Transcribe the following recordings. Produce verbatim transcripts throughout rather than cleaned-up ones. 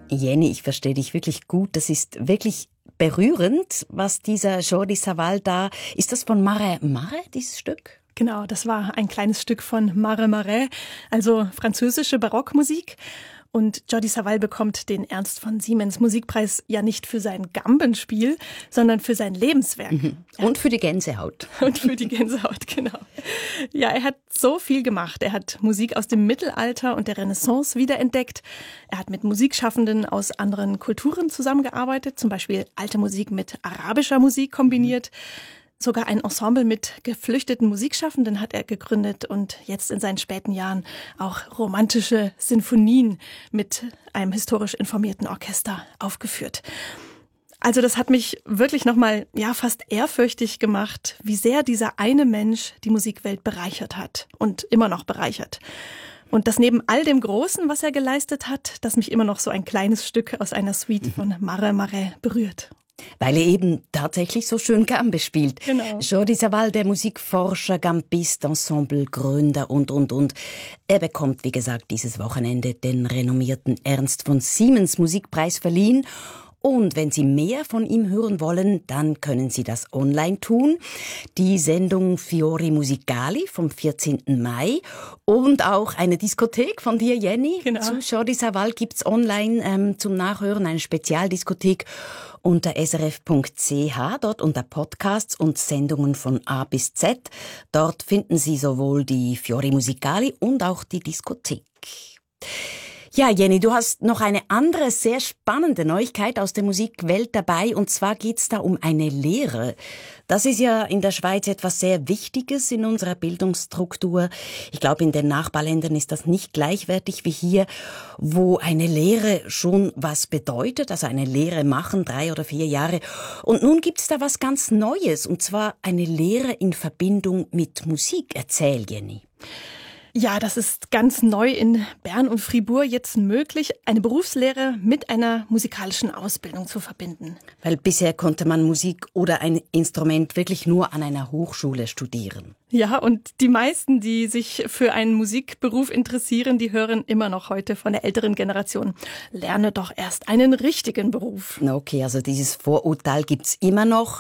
Jenny, ich verstehe dich wirklich gut. Das ist wirklich berührend, was dieser Jordi Savall da... Ist das von Marais Marais, dieses Stück? Genau, das war ein kleines Stück von Marais Marais, also französische Barockmusik. Und Jordi Savall bekommt den Ernst von Siemens Musikpreis ja nicht für sein Gambenspiel, sondern für sein Lebenswerk. Mhm. Und für die Gänsehaut. Und für die Gänsehaut, genau. Ja, er hat so viel gemacht. Er hat Musik aus dem Mittelalter und der Renaissance wiederentdeckt. Er hat mit Musikschaffenden aus anderen Kulturen zusammengearbeitet, zum Beispiel alte Musik mit arabischer Musik kombiniert. Sogar ein Ensemble mit geflüchteten Musikschaffenden hat er gegründet und jetzt in seinen späten Jahren auch romantische Sinfonien mit einem historisch informierten Orchester aufgeführt. Also das hat mich wirklich nochmal, ja, fast ehrfürchtig gemacht, wie sehr dieser eine Mensch die Musikwelt bereichert hat und immer noch bereichert. Und das neben all dem Großen, was er geleistet hat, dass mich immer noch so ein kleines Stück aus einer Suite von Marais Marais berührt. Weil er eben tatsächlich so schön Gambe spielt. Genau. Jordi Savall, der Musikforscher, Gambist, Ensemblegründer und, und, und. Er bekommt, wie gesagt, dieses Wochenende den renommierten Ernst von Siemens Musikpreis verliehen. Und wenn Sie mehr von ihm hören wollen, dann können Sie das online tun. Die Sendung Fiori Musicali vom vierzehnten Mai und auch eine Diskothek von dir, Jenny. Genau. Zu Jordi Savall gibt's online ähm, zum Nachhören eine Spezialdiskothek unter s r f punkt c h, dort unter Podcasts und Sendungen von A bis Z. Dort finden Sie sowohl die Fiori Musicali und auch die Diskothek. Ja, Jenny, du hast noch eine andere sehr spannende Neuigkeit aus der Musikwelt dabei, und zwar geht's da um eine Lehre. Das ist ja in der Schweiz etwas sehr Wichtiges in unserer Bildungsstruktur. Ich glaube, in den Nachbarländern ist das nicht gleichwertig wie hier, wo eine Lehre schon was bedeutet, also eine Lehre machen, drei oder vier Jahre. Und nun gibt's da was ganz Neues, und zwar eine Lehre in Verbindung mit Musik. Erzähl, Jenny. Ja, das ist ganz neu in Bern und Fribourg jetzt möglich, eine Berufslehre mit einer musikalischen Ausbildung zu verbinden. Weil bisher konnte man Musik oder ein Instrument wirklich nur an einer Hochschule studieren. Ja, und die meisten, die sich für einen Musikberuf interessieren, die hören immer noch heute von der älteren Generation: Lerne doch erst einen richtigen Beruf. Okay, also dieses Vorurteil gibt's immer noch.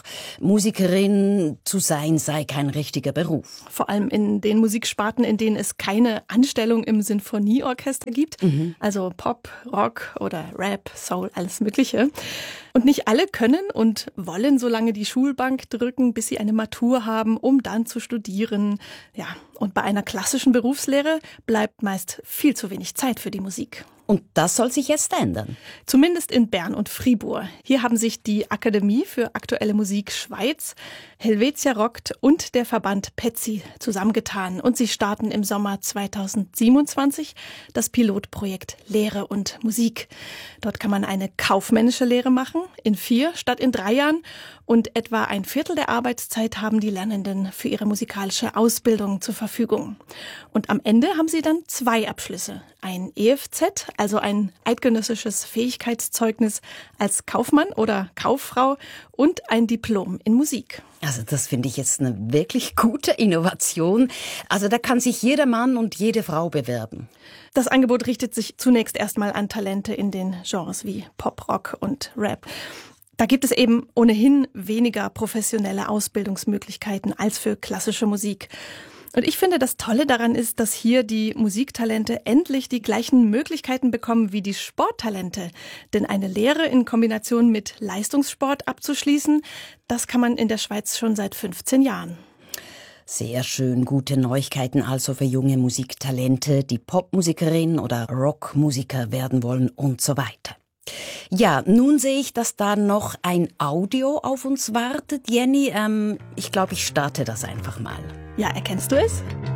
Musikerin zu sein sei kein richtiger Beruf. Vor allem in den Musiksparten, in denen es keine Anstellung im Sinfonieorchester gibt. Mhm. Also Pop, Rock oder Rap, Soul, alles Mögliche. Und nicht alle können und wollen so lange die Schulbank drücken, bis sie eine Matur haben, um dann zu studieren. Ja, und bei einer klassischen Berufslehre bleibt meist viel zu wenig Zeit für die Musik. Und das soll sich jetzt ändern? Zumindest in Bern und Fribourg. Hier haben sich die Akademie für aktuelle Musik Schweiz, Helvetia Rockt und der Verband Pezzi zusammengetan. Und sie starten im Sommer zweitausendsiebenundzwanzig das Pilotprojekt Lehre und Musik. Dort kann man eine kaufmännische Lehre machen, in vier statt in drei Jahren. Und etwa ein Viertel der Arbeitszeit haben die Lernenden für ihre musikalische Ausbildung zur Verfügung. Und am Ende haben sie dann zwei Abschlüsse. Ein E F Z, also ein eidgenössisches Fähigkeitszeugnis als Kaufmann oder Kauffrau, und ein Diplom in Musik. Also das finde ich jetzt eine wirklich gute Innovation. Also da kann sich jeder Mann und jede Frau bewerben. Das Angebot richtet sich zunächst erstmal an Talente in den Genres wie Pop, Rock und Rap. Da gibt es eben ohnehin weniger professionelle Ausbildungsmöglichkeiten als für klassische Musik. Und ich finde, das Tolle daran ist, dass hier die Musiktalente endlich die gleichen Möglichkeiten bekommen wie die Sporttalente. Denn eine Lehre in Kombination mit Leistungssport abzuschließen, das kann man in der Schweiz schon seit fünfzehn Jahren. Sehr schön, gute Neuigkeiten also für junge Musiktalente, die Popmusikerin oder Rockmusiker werden wollen und so weiter. Ja, nun sehe ich, dass da noch ein Audio auf uns wartet. Jenny, ähm, ich glaube, ich starte das einfach mal. Ja, erkennst du es?